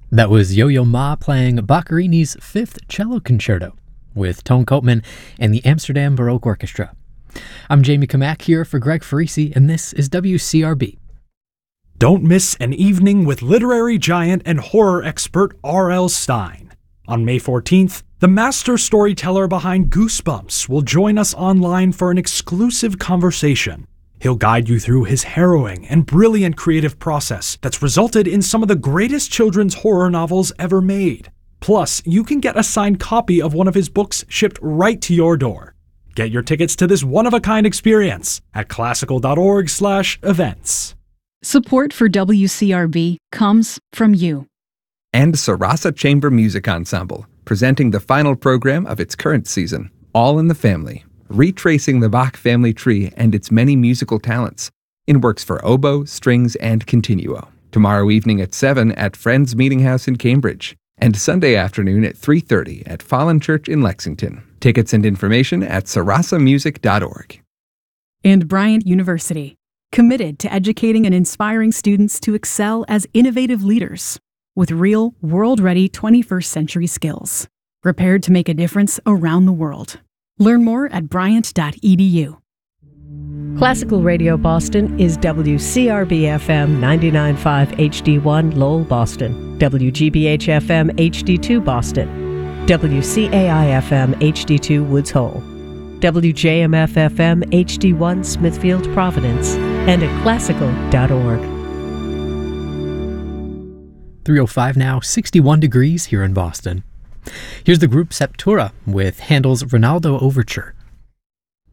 That was Yo-Yo Ma playing Boccherini's Fifth Cello Concerto with Tone Koopman and the Amsterdam Baroque Orchestra. I'm Jamie Kamak here for Greg Farisi, and this is WCRB. Don't miss an evening with literary giant and horror expert R.L. Stine. On May 14th, the master storyteller behind Goosebumps will join us online for an exclusive conversation. He'll guide you through his harrowing and brilliant creative process that's resulted in some of the greatest children's horror novels ever made. Plus, you can get a signed copy of one of his books shipped right to your door. Get your tickets to this one-of-a-kind experience at classical.org/events. Support for WCRB comes from you. And Sarasa Chamber Music Ensemble, presenting the final program of its current season, All in the Family, retracing the Bach family tree and its many musical talents, in works for oboe, strings, and continuo. Tomorrow evening at 7 at Friends Meeting House in Cambridge, and Sunday afternoon at 3:30 at Fallen Church in Lexington. Tickets and information at sarasamusic.org. And Bryant University, committed to educating and inspiring students to excel as innovative leaders with real, world-ready 21st century skills, prepared to make a difference around the world. Learn more at bryant.edu. Classical Radio Boston is WCRB-FM 99.5 HD1 Lowell, Boston, WGBH-FM HD2 Boston, WCAI-FM HD2 Woods Hole, WJMF-FM HD1 Smithfield, Providence, and at classical.org. 3:05 now, 61 degrees here in Boston. Here's the group Septura with Handel's Rinaldo Overture.